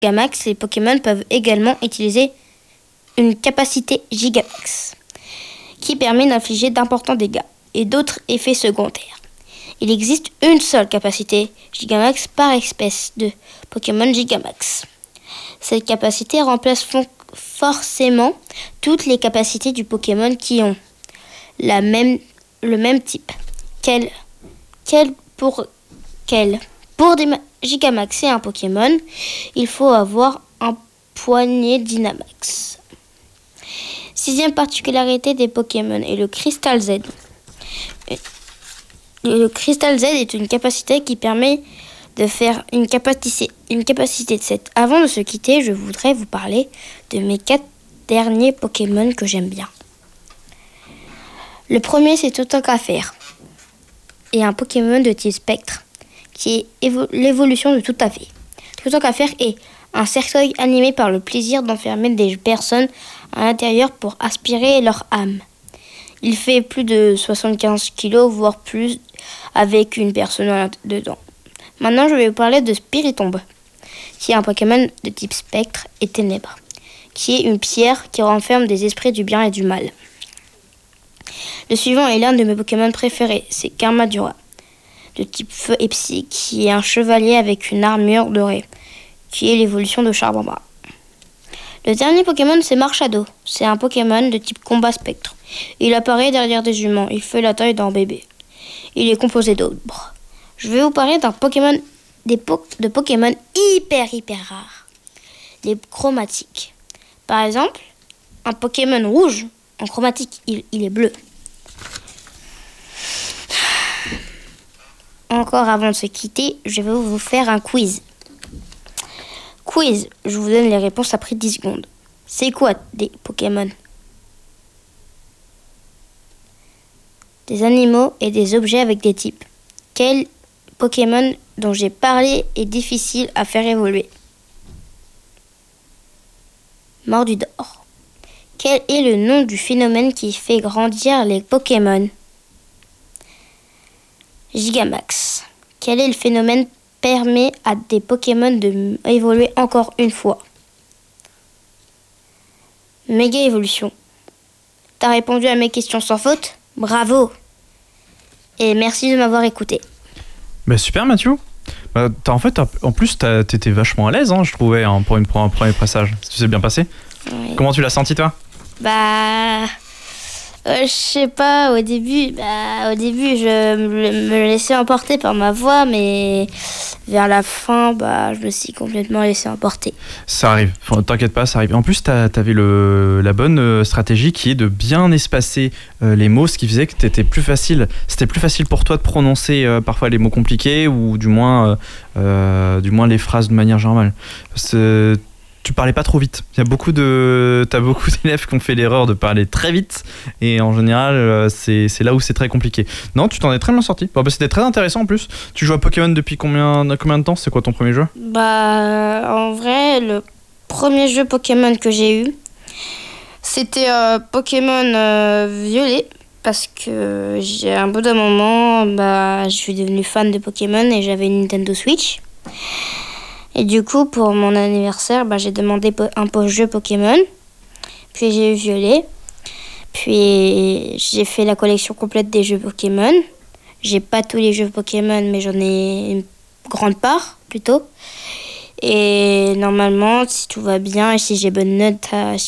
Gigamax, les Pokémon peuvent également utiliser une capacité Gigamax qui permet d'infliger d'importants dégâts et d'autres effets secondaires. Il existe une seule capacité Gigamax par espèce de Pokémon Gigamax. Cette capacité remplace forcément toutes les capacités du Pokémon qui ont le même type. Pour Gigamaxer un Pokémon, il faut avoir un poignet Dynamax. Sixième particularité des Pokémon est le Crystal Z. Le Crystal Z est une capacité qui permet de faire une capacité de 7. Avant de se quitter, je voudrais vous parler de mes 4 derniers Pokémon que j'aime bien. Le premier, c'est Totokaffer, et un Pokémon de type spectre, qui est l'évolution de Toutafé. Totokaffer est un cercueil animé par le plaisir d'enfermer des personnes à l'intérieur pour aspirer leur âme. Il fait plus de 75 kg, voire plus, avec une personne dedans. Maintenant, je vais vous parler de Spiritomb, qui est un Pokémon de type spectre et ténèbres, qui est une pierre qui renferme des esprits du bien et du mal. Le suivant est l'un de mes Pokémon préférés, c'est Karmadura, de type feu et psy, qui est un chevalier avec une armure dorée, qui est l'évolution de Charmander. Le dernier Pokémon, c'est Marshado. C'est un Pokémon de type combat spectre. Il apparaît derrière des humains. Il fait la taille d'un bébé. Il est composé d'ombre. Je vais vous parler d'un Pokémon, de Pokémon hyper rares. Les chromatiques. Par exemple, un Pokémon rouge, en chromatique, il est bleu. Encore avant de se quitter, je vais vous faire un quiz. Je vous donne les réponses après 10 secondes. C'est quoi des Pokémon? Des animaux et des objets avec des types. Quel Pokémon dont j'ai parlé est difficile à faire évoluer? Mordudor. Quel est le nom du phénomène qui fait grandir les Pokémon? Gigamax. Quel est le phénomène permet à des Pokémon de évoluer encore une fois? Méga évolution. T'as répondu à mes questions sans faute? Bravo! Et merci de m'avoir écouté. Bah super Mathieu. En plus t'étais vachement à l'aise, je trouvais, pour un premier passage. Ça s'est bien passé. Oui. Comment tu l'as senti toi? Je sais pas, au début, je me laissais emporter par ma voix, mais vers la fin, je me suis complètement laissé emporter. Ça arrive, t'inquiète pas, ça arrive. En plus, t'avais la bonne stratégie qui est de bien espacer les mots, ce qui faisait que c'était plus facile pour toi de prononcer parfois les mots compliqués ou du moins les phrases de manière normale. Tu parlais pas trop vite. T'as beaucoup d'élèves qui ont fait l'erreur de parler très vite et en général c'est là où c'est très compliqué. Non, tu t'en es très bien sorti. C'était très intéressant en plus. Tu joues à Pokémon depuis combien de temps? C'est quoi ton premier jeu? En vrai, le premier jeu Pokémon que j'ai eu, c'était Pokémon Violet, parce que j'ai un bout d'un moment, je suis devenue fan de Pokémon et j'avais une Nintendo Switch. Et du coup, pour mon anniversaire, j'ai demandé un jeu Pokémon. Puis j'ai eu Violet. Puis j'ai fait la collection complète des jeux Pokémon. J'ai pas tous les jeux Pokémon, mais j'en ai une grande part, plutôt. Et normalement, si tout va bien et si j'ai bonne note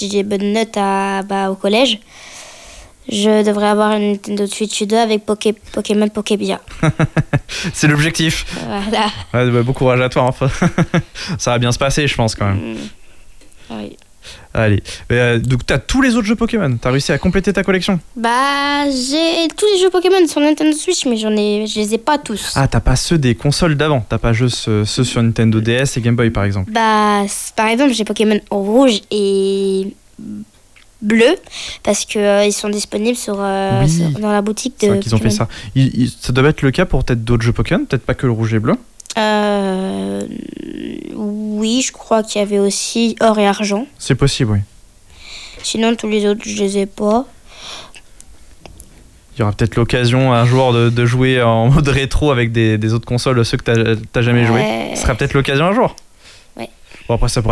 au collège, je devrais avoir une Nintendo Switch 2 avec Pokémon Pokébia. C'est l'objectif. Voilà. Ouais, bon courage à toi. Ça va bien se passer, je pense, quand même. Oui. Allez. Donc, t'as tous les autres jeux Pokémon. T'as réussi à compléter ta collection? J'ai tous les jeux Pokémon sur Nintendo Switch, mais je les ai pas tous. Ah, t'as pas ceux des consoles d'avant. T'as pas juste ceux sur Nintendo DS et Game Boy, par exemple. Par exemple, j'ai Pokémon Rouge et Bleu, parce que ils sont disponibles dans la boutique de. C'est vrai qu'ils ont fait ça. Ça doit être le cas pour peut-être d'autres jeux Pokémon, peut-être pas que le rouge et bleu. Oui, je crois qu'il y avait aussi Or et Argent. C'est possible, oui. Sinon, tous les autres, je les ai pas. Il y aura peut-être l'occasion un jour de jouer en mode rétro avec des autres consoles, ceux que t'as jamais joué. Ce sera peut-être l'occasion un jour. Ouais. Bon, après, ça